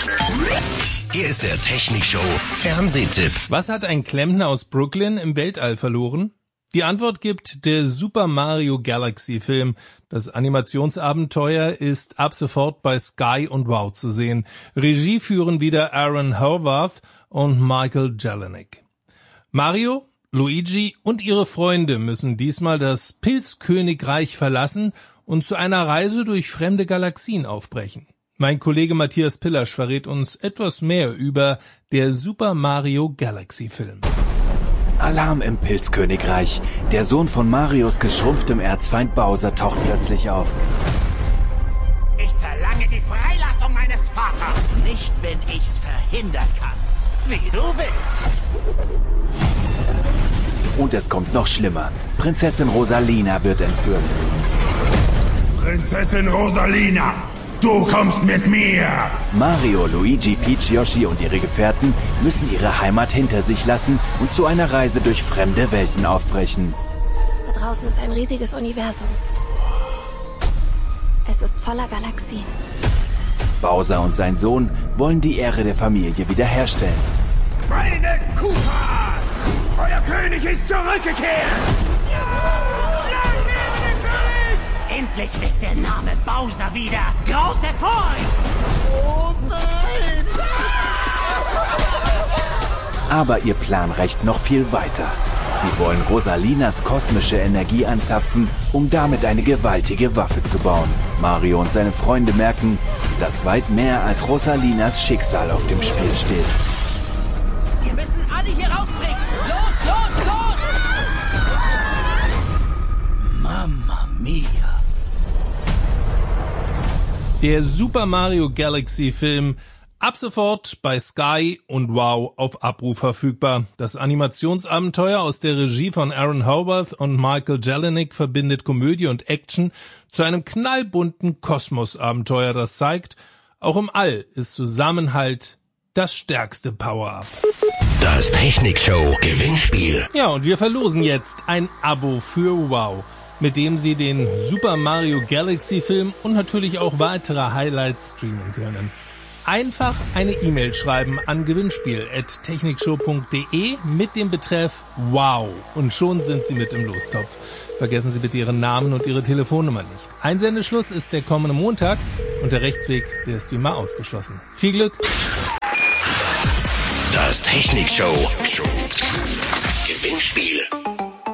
Hier ist der Technikshow Fernsehtipp. Was hat ein Klempner aus Brooklyn im Weltall verloren? Die Antwort gibt der Super Mario Galaxy Film. Das Animationsabenteuer ist ab sofort bei Sky und Wow zu sehen. Regie führen wieder Aaron Horvath und Michael Jelenic. Mario, Luigi und ihre Freunde müssen diesmal das Pilzkönigreich verlassen und zu einer Reise durch fremde Galaxien aufbrechen. Mein Kollege Matthias Pillasch verrät uns etwas mehr über der Super Mario Galaxy Film. Alarm im Pilzkönigreich. Der Sohn von Marios geschrumpftem Erzfeind Bowser taucht plötzlich auf. Ich verlange die Freilassung meines Vaters. Nicht, wenn ich's verhindern kann. Wie du willst. Und es kommt noch schlimmer. Prinzessin Rosalina wird entführt. Prinzessin Rosalina, du kommst mit mir! Mario, Luigi, Peach, Yoshi und ihre Gefährten müssen ihre Heimat hinter sich lassen und zu einer Reise durch fremde Welten aufbrechen. Da draußen ist ein riesiges Universum. Es ist voller Galaxien. Bowser und sein Sohn wollen die Ehre der Familie wiederherstellen. Meine Koopas! Euer König ist zurückgekehrt! Endlich weckt der Name Bowser wieder. Große Furcht! Oh nein! Aber ihr Plan reicht noch viel weiter. Sie wollen Rosalinas kosmische Energie anzapfen, um damit eine gewaltige Waffe zu bauen. Mario und seine Freunde merken, dass weit mehr als Rosalinas Schicksal auf dem Spiel steht. Wir müssen alle hier rausbringen. Los, los, los! Mamma mia. Der Super Mario Galaxy Film ab sofort bei Sky und Wow auf Abruf verfügbar. Das Animationsabenteuer aus der Regie von Aaron Horvath und Michael Jelenic verbindet Komödie und Action zu einem knallbunten Kosmosabenteuer, das zeigt, auch im All ist Zusammenhalt das stärkste Power-Up. Das Technikshow Gewinnspiel. Ja, und wir verlosen jetzt ein Abo für Wow, mit dem Sie den Super Mario Galaxy Film und natürlich auch weitere Highlights streamen können. Einfach eine E-Mail schreiben an gewinnspiel@technikshow.de mit dem Betreff Wow und schon sind Sie mit im Lostopf. Vergessen Sie bitte Ihren Namen und Ihre Telefonnummer nicht. Einsendeschluss ist der kommende Montag und der Rechtsweg, der ist wie immer ausgeschlossen. Viel Glück! Das Technikshow Gewinnspiel.